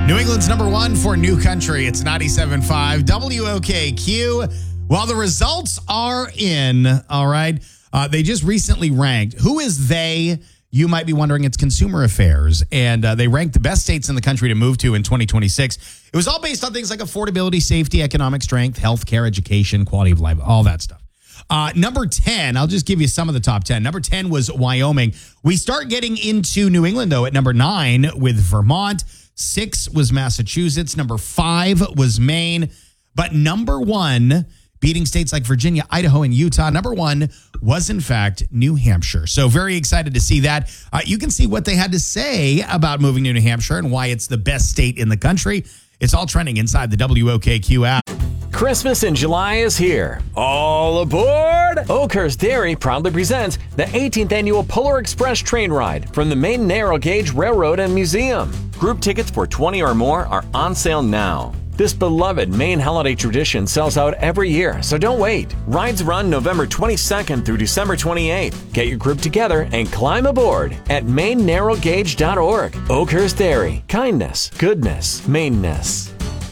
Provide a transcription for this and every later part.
New England's number one for New Country. It's 97.5 WOKQ. Well, the results are in, all right. They just recently ranked. Who is they? You might be wondering. It's Consumer Affairs. And they ranked the best states in the country to move to in 2026. It was all based on things like affordability, safety, economic strength, healthcare, education, quality of life, all that stuff. Number 10, I'll just give you some of the top 10. Number 10 was Wyoming. We start getting into New England, though, at number 9 with Vermont. 6 was Massachusetts. Number 5 was Maine. But number 1, beating states like Virginia, Idaho, and Utah, number 1 was, in fact, New Hampshire. So very excited to see that. You can see what they had to say about moving to New Hampshire and why it's the best state in the country. It's all trending inside the WOKQ app. Christmas in July is here. All aboard! Oakhurst Dairy proudly presents the 18th annual Polar Express train ride from the Maine Narrow Gauge Railroad and Museum. Group tickets for 20 or more are on sale now. This beloved Maine holiday tradition sells out every year, so don't wait. Rides run November 22nd through December 28th. Get your group together and climb aboard at MaineNarrowGauge.org. Oakhurst Dairy. Kindness, goodness, Maineness.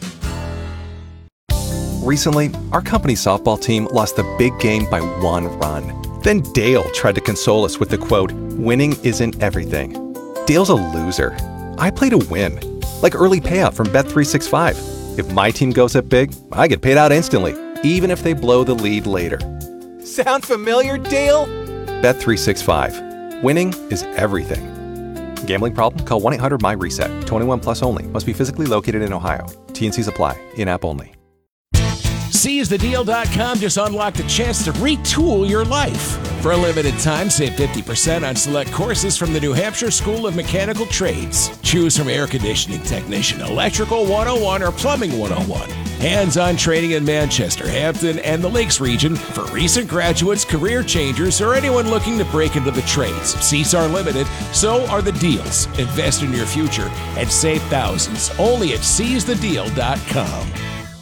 Recently, our company softball team lost the big game by 1 run. Then Dale tried to console us with the quote, "Winning isn't everything." Dale's a loser. I play to win. Like early payout from Bet365. If my team goes up big, I get paid out instantly, even if they blow the lead later. Sound familiar, Dale? Bet365. Winning is everything. Gambling problem? Call 1-800-MY-RESET. 21 plus only. Must be physically located in Ohio. T&Cs apply. In-app only. SeizeTheDeal.com just unlocked a chance to retool your life. For a limited time, save 50% on select courses from the New Hampshire School of Mechanical Trades. Choose from air conditioning technician, electrical 101, or plumbing 101. Hands-on training in Manchester, Hampton, and the Lakes region for recent graduates, career changers, or anyone looking to break into the trades. Seats are limited, so are the deals. Invest in your future and save thousands only at SeizeTheDeal.com.